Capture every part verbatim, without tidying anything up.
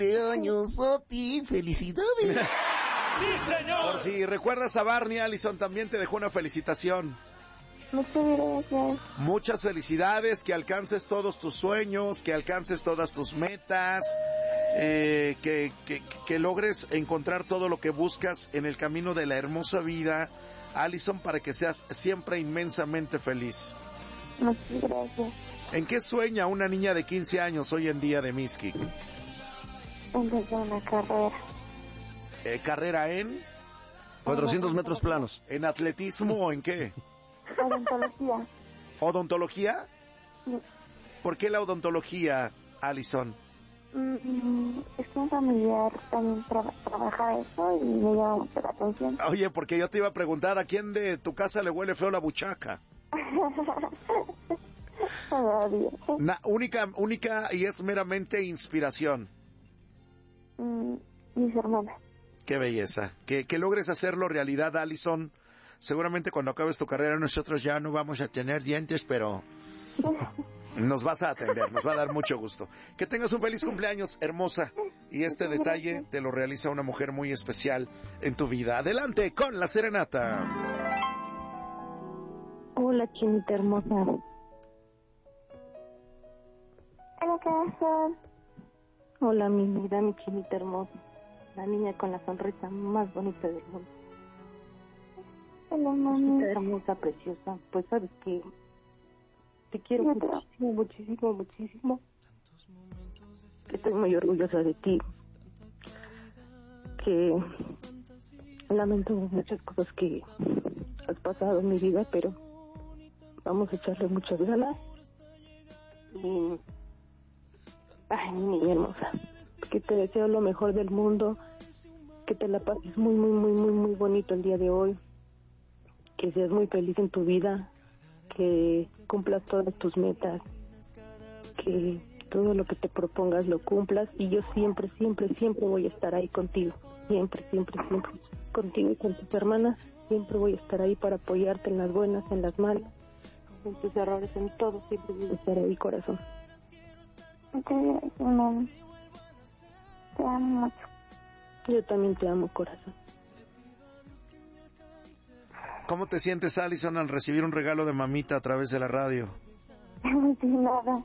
Cumpleaños a ti, felicidades. ¡Sí, señor! Por si recuerdas a Barney, Allison también te dejó una felicitación. Muchas gracias. Muchas felicidades, que alcances todos tus sueños, que alcances todas tus metas, eh, que, que, que logres encontrar todo lo que buscas en el camino de la hermosa vida, Allison, para que seas siempre inmensamente feliz. Muchas gracias. ¿En qué sueña una niña de quince años hoy en día de Mixquic? Empecé una carrera. Eh, ¿Carrera en? cuatrocientos metros planos. ¿En atletismo o en qué? Odontología. ¿Odontología? Sí. ¿Por qué la odontología, Allison? Mm, es que un familiar también tra- trabaja eso y me llama mucho la atención. Oye, porque yo te iba a preguntar, ¿a quién de tu casa le huele feo la buchaca? Todavía. Na, única, única y es meramente inspiración. Mm, mis hermanas. Qué belleza. Que, que logres hacerlo realidad, Allison. Seguramente cuando acabes tu carrera nosotros ya no vamos a tener dientes, pero nos vas a atender, nos va a dar mucho gusto. Que tengas un feliz cumpleaños, hermosa. Y este detalle te lo realiza una mujer muy especial en tu vida. Adelante con la serenata. Hola, chinita hermosa. Hola, corazón. Hola, mi vida, mi chinita hermosa. La niña con la sonrisa más bonita del mundo. Hola, mami. Chinita hermosa, preciosa. Pues sabes que te quiero muchísimo, muchísimo, muchísimo. Estoy muy orgullosa de ti. Que lamento muchas cosas que has pasado en mi vida, pero vamos a echarle muchas ganas. Y... ay, mi niña hermosa, que te deseo lo mejor del mundo, que te la pases muy, muy, muy, muy, muy bonito el día de hoy, que seas muy feliz en tu vida, que cumplas todas tus metas, que todo lo que te propongas lo cumplas, y yo siempre, siempre, siempre voy a estar ahí contigo, siempre, siempre, siempre, contigo y con tus hermanas, siempre voy a estar ahí para apoyarte en las buenas, en las malas, en tus errores, en todo, siempre voy a estar ahí, corazón. Muchas gracias, mami. Te amo mucho. Yo también te amo, corazón. ¿Cómo te sientes, Allison, al recibir un regalo de mamita a través de la radio? Sin nada.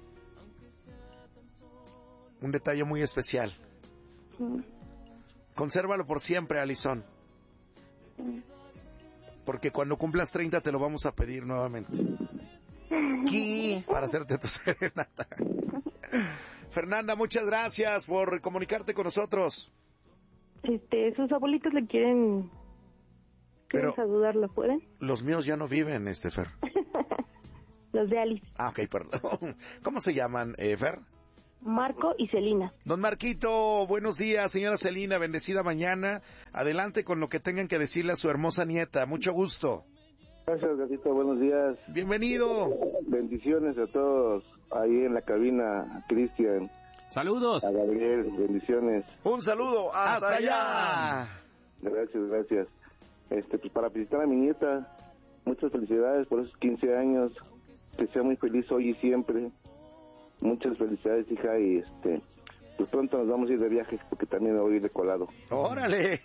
Un detalle muy especial. Sí. Consérvalo por siempre, Allison. Sí. Porque cuando cumplas treinta te lo vamos a pedir nuevamente. ¿Qué? Para hacerte tu serenata. Fernanda, muchas gracias por comunicarte con nosotros. Este, sus abuelitos le quieren... ¿Quieren Pero saludarlo? ¿Pueden? los míos ya no viven, este Fer. Los de Alice. Ah, ok, perdón. ¿Cómo se llaman, eh, Fer? Marco y Celina. Don Marquito, buenos días, señora Celina, bendecida mañana. Adelante con lo que tengan que decirle a su hermosa nieta. Mucho gusto. Gracias, gatito, buenos días. Bienvenido. Bendiciones a todos ahí en la cabina, a Cristian. Saludos. A Gabriel, bendiciones. Un saludo hasta, hasta allá. allá. Gracias, gracias. Este, pues para visitar a mi nieta, muchas felicidades por esos quince años, que sea muy feliz hoy y siempre. Muchas felicidades, hija, y este, pues pronto nos vamos a ir de viaje, porque también me voy a ir de colado. ¡Órale!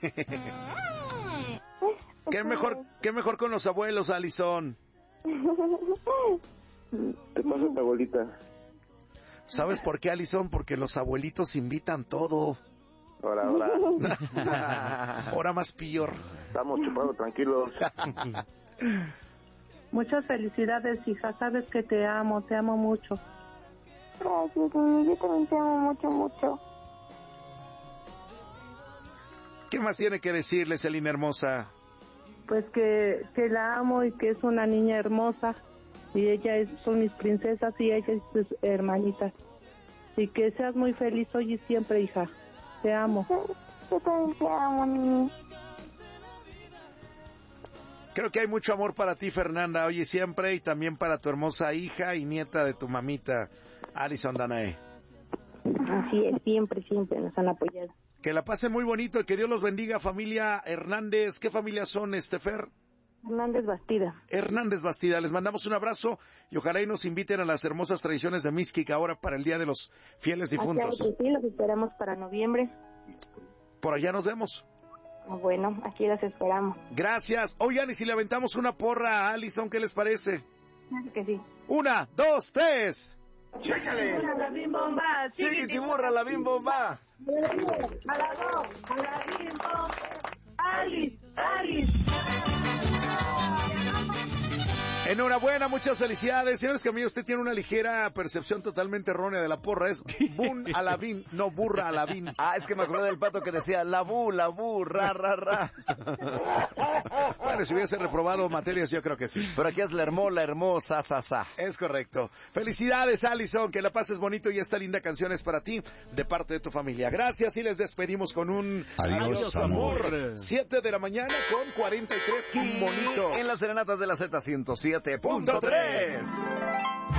¿Qué mejor, qué mejor con los abuelos, Allison? Te pasa tu abuelita. ¿Sabes por qué, Allison? Porque los abuelitos invitan todo. Ahora, ahora. Ahora más peor. Estamos chupados, tranquilos. Muchas felicidades, hija. Sabes que te amo, te amo mucho. Gracias, mami. Yo también te amo mucho, mucho. ¿Qué más tiene que decirle, Celina hermosa? Pues que, que la amo y que es una niña hermosa. Y ella es, son mis princesas y ella es sus hermanitas. Y que seas muy feliz hoy y siempre, hija. Te amo. Yo también te amo, niña. Creo que hay mucho amor para ti, Fernanda, hoy y siempre, y también para tu hermosa hija y nieta de tu mamita, Allison Danae. Así es, siempre, siempre nos han apoyado. Que la pasen muy bonito y que Dios los bendiga, familia Hernández. ¿Qué familia son, este Fer? Hernández Bastida. Hernández Bastida, les mandamos un abrazo y ojalá y nos inviten a las hermosas tradiciones de Mixquic ahora para el Día de los Fieles Difuntos. Claro que sí, los esperamos para noviembre. Por allá nos vemos. Bueno, aquí las esperamos. Gracias. Oigan, y si le aventamos una porra a Alison, ¿qué les parece? Claro que sí. Una, dos, tres. ¡Chécale! A la bim bomba, ¡Chiquitiburra, la bim bomba! a la dos, a la bim bomba. Alice, Alice. Enhorabuena, muchas felicidades. Señores Camilo, usted tiene una ligera percepción totalmente errónea de la porra. Es bun a la bin, no burra a la bin. Ah, es que me acordé del pato que decía la bu, la bu, ra, ra, ra. Bueno, si hubiese reprobado materias, yo creo que sí. Pero aquí es la hermosa, la hermosa, sa, sa. Es correcto. Felicidades, Alison, que la pases bonito y esta linda canción es para ti, de parte de tu familia. Gracias y les despedimos con un Adiós, amor. siete de la mañana con cuarenta y tres, bonito. En las serenatas de la Z ciento siete punto tres.